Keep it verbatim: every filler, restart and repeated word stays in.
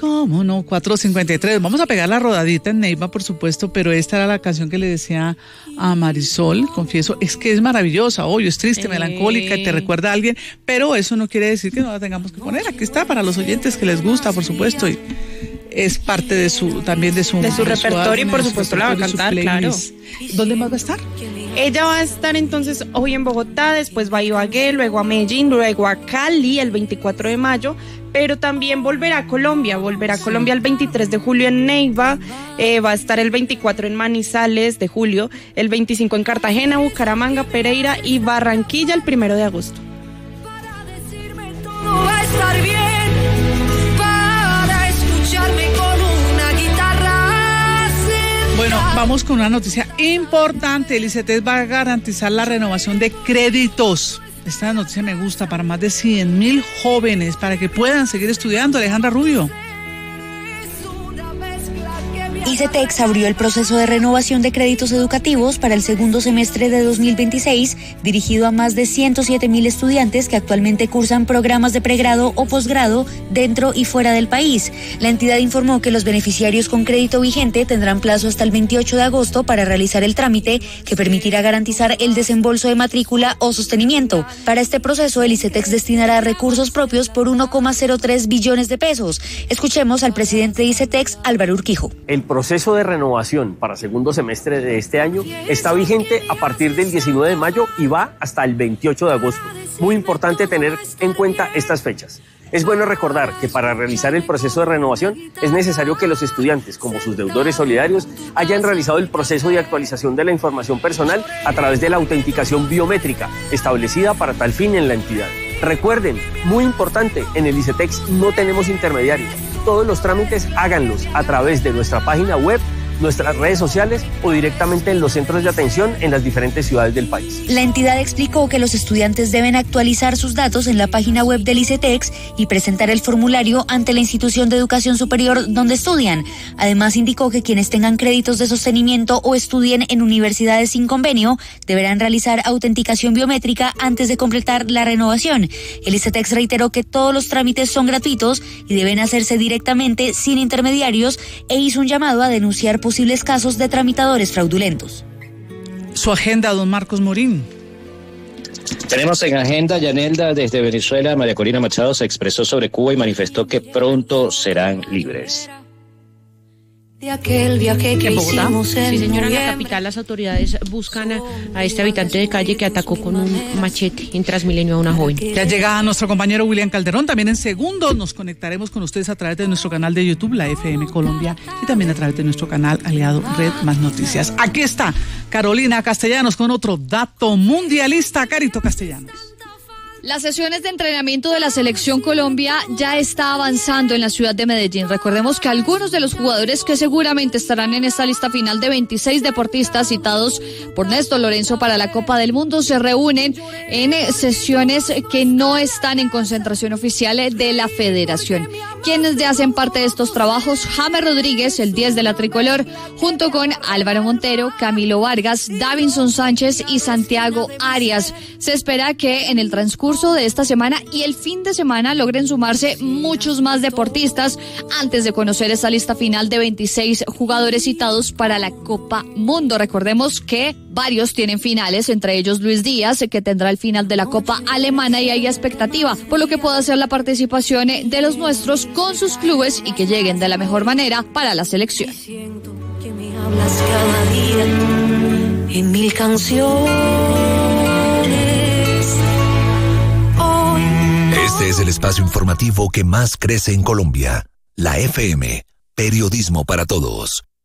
¿Cómo no? cuatro cincuenta y tres. Vamos a pegar la rodadita en Neiva, por supuesto, pero esta era la canción que le decía a Marisol, confieso, es que es maravillosa, obvio, es triste, eh. melancólica, te recuerda a alguien, pero eso no quiere decir que no la tengamos que poner. Aquí está, para los oyentes que les gusta, por supuesto, y es parte de su, también de su... De su de repertorio, y por supuesto la va a cantar, claro. ¿Dónde más va a estar? Ella va a estar entonces hoy en Bogotá, después va a Ibagué, luego a Medellín, luego a Cali el veinticuatro de mayo, pero también volverá a Colombia, volverá a Colombia el veintitrés de julio en Neiva, eh, va a estar el veinticuatro en Manizales de julio, el veinticinco en Cartagena, Bucaramanga, Pereira y Barranquilla el primero de agosto. Para decirme todo va a estar bien, para escucharme con una guitarra. Bueno, vamos con una noticia importante. El ICETEX va a garantizar la renovación de créditos. Esta noticia me gusta, para más de cien mil jóvenes, para que puedan seguir estudiando. Alejandra Rubio. ICETEX abrió el proceso de renovación de créditos educativos para el segundo semestre de dos mil veintiséis, dirigido a más de ciento siete mil estudiantes que actualmente cursan programas de pregrado o posgrado dentro y fuera del país. La entidad informó que los beneficiarios con crédito vigente tendrán plazo hasta el veintiocho de agosto para realizar el trámite que permitirá garantizar el desembolso de matrícula o sostenimiento. Para este proceso, el ICETEX destinará recursos propios por uno coma cero tres billones de pesos. Escuchemos al presidente de ICETEX, Álvaro Urquijo. El proceso de renovación para segundo semestre de este año está vigente a partir del diecinueve de mayo y va hasta el veintiocho de agosto. Muy importante tener en cuenta estas fechas. Es bueno recordar que para realizar el proceso de renovación es necesario que los estudiantes, como sus deudores solidarios, hayan realizado el proceso de actualización de la información personal a través de la autenticación biométrica establecida para tal fin en la entidad. Recuerden, muy importante, en el ICETEX no tenemos intermediarios. Todos los trámites háganlos a través de nuestra página web, nuestras redes sociales o directamente en los centros de atención en las diferentes ciudades del país. La entidad explicó que los estudiantes deben actualizar sus datos en la página web del ICETEX y presentar el formulario ante la institución de educación superior donde estudian. Además, indicó que quienes tengan créditos de sostenimiento o estudien en universidades sin convenio deberán realizar autenticación biométrica antes de completar la renovación. El ICETEX reiteró que todos los trámites son gratuitos y deben hacerse directamente sin intermediarios e hizo un llamado a denunciar posibles casos de tramitadores fraudulentos. Su agenda, don Marcos Morín. Tenemos en agenda, Yanelda, desde Venezuela, María Corina Machado se expresó sobre Cuba y manifestó que pronto serán libres. De aquel viaje que ¿En Bogotá? hicimos en Sí, señora, en la noviembre. capital las autoridades buscan a, a este habitante de calle que atacó con un machete en Transmilenio a una joven. Ya llega nuestro compañero William Calderón. También en segundos nos conectaremos con ustedes a través de nuestro canal de YouTube, la F M Colombia, y también a través de nuestro canal aliado Red Más Noticias. Aquí está Carolina Castellanos con otro dato mundialista. Carito Castellanos. Las sesiones de entrenamiento de la Selección Colombia ya está avanzando en la ciudad de Medellín. Recordemos que algunos de los jugadores que seguramente estarán en esta lista final de veintiséis deportistas citados por Néstor Lorenzo para la Copa del Mundo se reúnen en sesiones que no están en concentración oficial de la federación. Quienes ya hacen parte de estos trabajos: James Rodríguez, el diez de la tricolor, junto con Álvaro Montero, Camilo Vargas, Davinson Sánchez y Santiago Arias. Se espera que en el transcurso de esta semana y el fin de semana logren sumarse muchos más deportistas antes de conocer esa lista final de veintiséis jugadores citados para la Copa Mundo. Recordemos que varios tienen finales, entre ellos Luis Díaz, que tendrá el final de la Copa Alemana, y hay expectativa por lo que pueda ser la participación de los nuestros con sus clubes y que lleguen de la mejor manera para la selección. Siento que me hablas cada día en mil canciones. Este es el espacio informativo que más crece en Colombia. La F M, periodismo para todos.